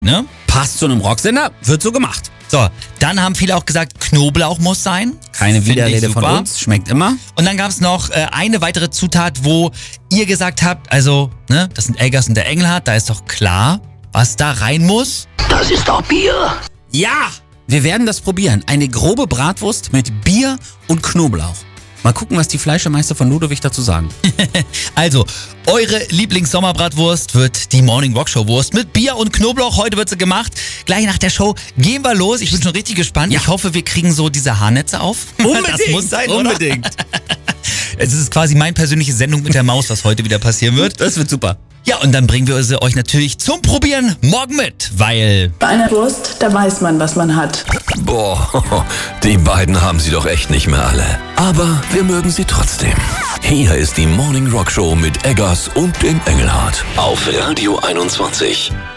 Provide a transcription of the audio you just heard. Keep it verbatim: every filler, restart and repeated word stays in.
Ne? Passt zu einem Rocksender, wird so gemacht. So, dann haben viele auch gesagt, Knoblauch muss sein. Keine Find ich Widerrede von super. uns, schmeckt immer. Und dann gab es noch äh, eine weitere Zutat, wo ihr gesagt habt, also, ne, das sind Eggers und der Engelhardt, da ist doch klar, was da rein muss. Das ist doch Bier. Ja, wir werden das probieren. Eine grobe Bratwurst mit Bier und Knoblauch. Mal gucken, was die Fleischermeister von Ludwig dazu sagen. Also, eure Lieblings-Sommerbratwurst wird die Morning Rock Show Wurst mit Bier und Knoblauch. Heute wird sie gemacht. Gleich nach der Show gehen wir los. Ich bin schon richtig gespannt. Ja. Ich hoffe, wir kriegen so diese Haarnetze auf. Unbedingt, das muss sein, unbedingt. Oder? Es ist quasi meine persönliche Sendung mit der Maus, was heute wieder passieren wird. Das wird super. Ja, und dann bringen wir sie euch natürlich zum Probieren morgen mit, weil... Bei einer Wurst, da weiß man, was man hat. Boah, die beiden haben sie doch echt nicht mehr alle. Aber wir mögen sie trotzdem. Hier ist die Morning Rock Show mit Eggers und dem Engelhardt auf Radio einundzwanzig.